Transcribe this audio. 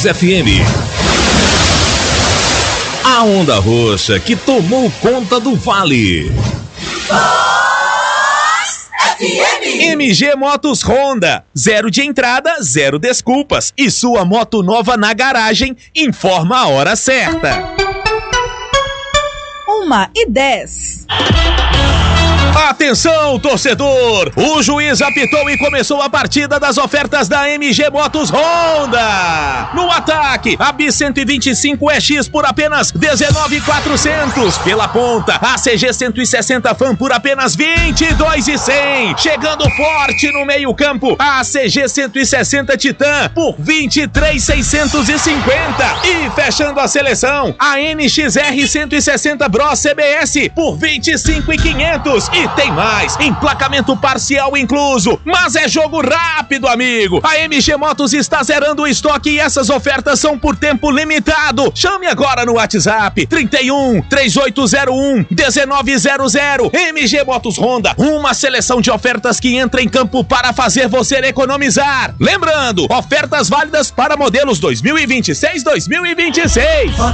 FM. A onda roxa que tomou conta do Vale. MG Motos Honda, 0 de entrada, 0 desculpas. E sua moto nova na garagem informa a hora certa. 1h10. Atenção, torcedor! O juiz apitou e começou a partida das ofertas da MG Motos Honda. No ataque, a Bis 125 EX por apenas R$19.400. Pela ponta, a CG 160 Fan por apenas R$22.100. Chegando forte no meio campo, a CG 160 Titan por R$23.650. E fechando a seleção, a NXR 160 Bros CBS por R$25.500. E tem mais, emplacamento parcial incluso, mas é jogo rápido, amigo. A MG Motos está zerando o estoque e essas ofertas são por tempo limitado. Chame agora no WhatsApp 31 3801 1900. MG Motos Honda, uma seleção de ofertas que entra em campo para fazer você economizar. Lembrando, ofertas válidas para modelos 2026-2026.